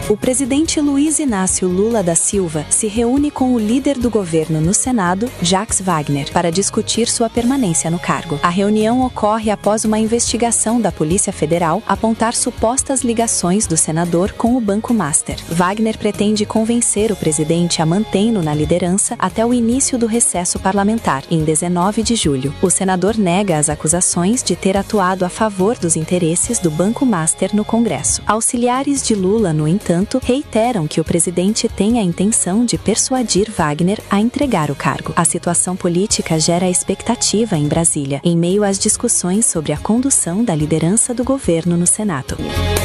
O presidente Luiz Inácio Lula da Silva se reúne com o líder do governo no Senado, Jacques Wagner, para discutir sua permanência no cargo. A reunião ocorre após uma investigação da Polícia Federal apontar supostas ligações do senador com o Banco Master. Wagner pretende convencer o presidente a mantê-lo na liderança até o início do recesso parlamentar, em 19 de julho. O senador nega as acusações de ter atuado a favor dos interesses do Banco Master no Congresso. Auxiliares de Lula, no entanto, reiteram que o presidente tem a intenção de persuadir Wagner a entregar o cargo. A situação política gera expectativa em Brasília, em meio às discussões sobre a condução da liderança do governo no Senado.